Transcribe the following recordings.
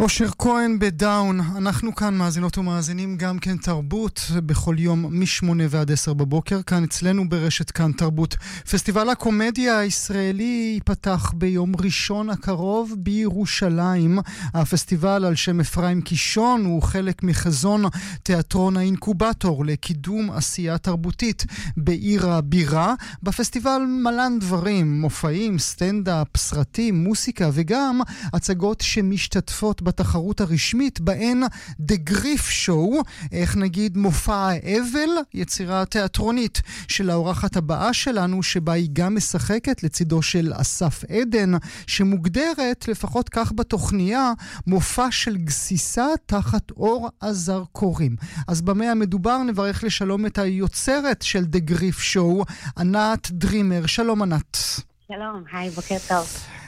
אושר כהן בדאון, אנחנו כאן מאזינות ומאזינים גם כן תרבות בכל יום מ-8 ועד 10 בבוקר, כאן אצלנו ברשת כאן תרבות. פסטיבל הקומדיה הישראלי ייפתח ביום ראשון הקרוב בירושלים. הפסטיבל על שם אפרים קישון הוא חלק מחזון תיאטרון האינקובטור לקידום עשייה תרבותית בעיר הבירה. בפסטיבל מלן דברים, מופעים, סטנדאפ, סרטים, מוסיקה וגם הצגות שמשתתפות בתחרות הרשמית בהן The Grief Show, איך נגיד מופע האבל, יצירה תיאטרונית של האורחת הבאה שלנו, שבה היא גם משחקת לצידו של אסף עדן, שמוגדרת לפחות כך בתוכניה מופע של גסיסה תחת אור הזרקורים. אז במה המדובר נברך לשלום את היוצרת של The Grief Show, ענת דרימר. שלום ענת. שלום, היי, בוקר טוב.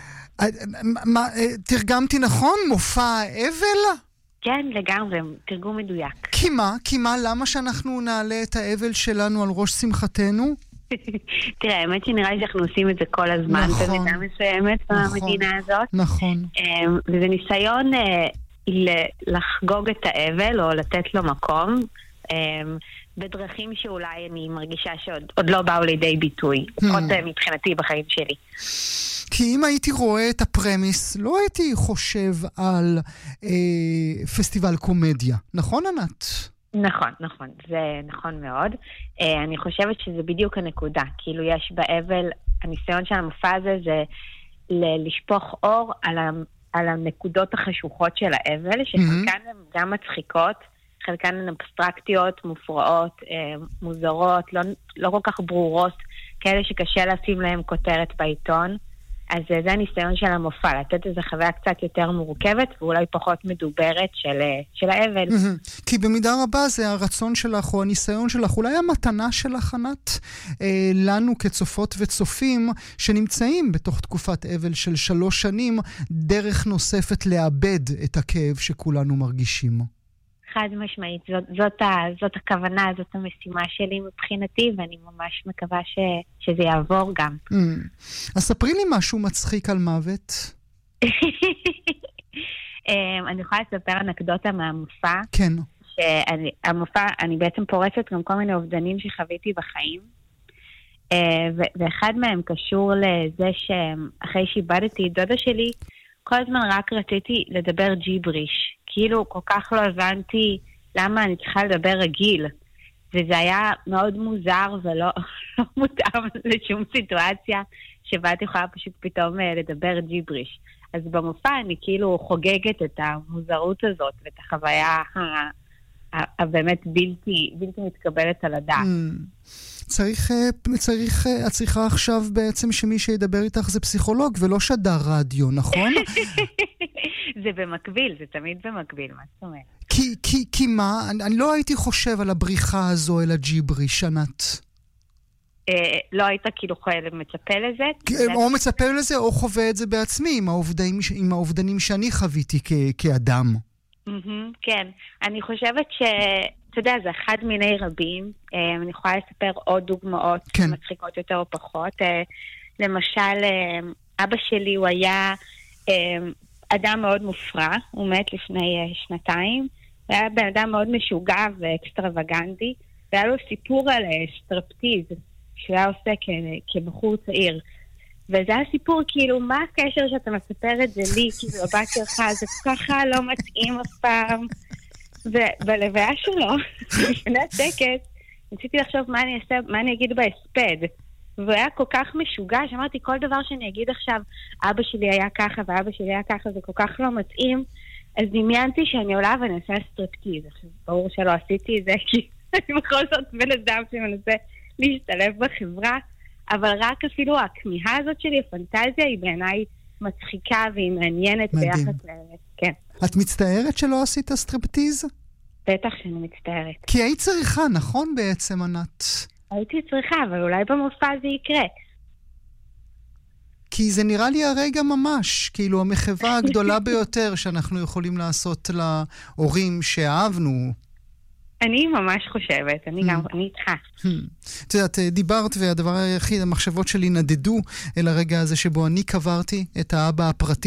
תרגמתי נכון? מופע האבל? כן, לגמרי, תרגום מדויק. כי מה? למה שאנחנו נעלה את האבל שלנו על ראש שמחתנו? תראה, האמת שנראה לי שאנחנו עושים את זה כל הזמן, במידה מסוימת במדינה הזאת. נכון. וזה ניסיון לחגוג את האבל או לתת לו מקום, בדרכים שאולי אני מרגישה שעוד לא באו לידי ביטוי, לפחות מבחינתי בחיים שלי. כי אם הייתי רואה את הפרמיס, לא הייתי חושב על פסטיבל קומדיה. נכון, ענת? נכון, זה נכון מאוד. אני חושבת שזה בדיוק הנקודה. כאילו יש באבל, הניסיון של המופע הזה זה לשפוך אור על הנקודות החשוכות של האבל, שחלקן הן גם מצחיקות, חלקן הן אבסטרקטיות, מופרעות, מוזרות, לא כל כך ברורות, כאלה שקשה לשים להם כותרת בעיתון. אז זה הניסיון של המופע, לתת איזו חוויה קצת יותר מורכבת, ואולי פחות מדוברת של האבל. כי במידה רבה זה הרצון שלך, או הניסיון שלך, אולי המתנה שלך, ענת, לנו כצופות וצופים, שנמצאים בתוך תקופת אבל של 3 שנים, דרך נוספת לאבד את הכאב שכולנו מרגישים. חד משמעית, זאת הכוונה, זאת המשימה שלי מבחינתי, ואני ממש מקווה שזה יעבור גם. אז ספרי לי משהו מצחיק על מוות. אני יכולה לספר אנקדוטה מהמופע. כן. שהמופע, אני בעצם פורסת גם כל מיני אובדנים שחוויתי בחיים, ואחד מהם קשור לזה שאחרי שאיבדתי את דודה שלי, כל הזמן רק רציתי לדבר ג'יבריש. כאילו כל כך לא הבנתי למה אני צריכה לדבר רגיל. וזה היה מאוד מוזר ולא מותאם לשום סיטואציה שבה את יכולה פשוט פתאום לדבר ג'יבריש. אז במופע אני כאילו חוגגת את המוזרות הזאת ואת החוויה הבאמת בלתי מתקבלת על הדעת. את צריכה עכשיו בעצם שמי שידבר איתך זה פסיכולוג ולא שדר רדיו, נכון? זה במקביל, זה תמיד במקביל, מה זאת אומרת? כי מה? אני לא הייתי חושב על הבריחה הזו אל הג'יבריש, ענת. לא היית כאילו מצפה לזה? או מצפה לזה או חווה את זה בעצמי עם האובדנים שאני חוויתי כאדם. כן, אני חושבת אתה יודע, זה אחד מיני רבים. אני יכולה לספר עוד דוגמאות מצחיקות יותר או פחות. למשל, אבא שלי הוא היה אדם מאוד מופרע, הוא מת לפני 2 הוא היה בן אדם מאוד משוגע ואקסטרווגנטי, והיה לו סיפור על סטרפטיז שהוא היה עושה כבחור צעיר. וזה היה סיפור, כאילו, מה הקשר שאתה מספר את זה לי, כאילו, הבת שלך, זה ככה לא מתאים אף פעם. ובלוויה שלו, לפני הטקס, ניסיתי לחשוב מה אני אגיד בהספד. והוא היה כל כך משוגע, שאמרתי, כל דבר שאני אגיד עכשיו, אבא שלי היה ככה ואבא שלי היה ככה, זה כל כך לא מתאים. אז דמיינתי שאני עולה ואני עושה סטרפטיז. עכשיו, ברור שלא עשיתי את זה, כי אני בכל זאת בן אדם שמנסה להשתלב בחברה, אבל רק אפילו הכמיהה הזאת שלי, הפנטזיה, היא בעיניי מצחיקה והיא מעניינת ביחס לאמת. כן. את מצטערת שלא עשית סטרפטיז? בטח שאני מצטערת. כי היית צריכה, נכון בעצם, ענת? הייתי צריכה, אבל אולי במופע זה יקרה. כי זה נראה לי הרגע ממש, כאילו המחווה הגדולה ביותר שאנחנו יכולים לעשות להורים שאהבנו. אני ממש חושבת, אני איתך. את יודעת, דיברת והדבר היחיד, המחשבות שלי נדדו אל הרגע הזה שבו אני קברתי את האבא הפרטי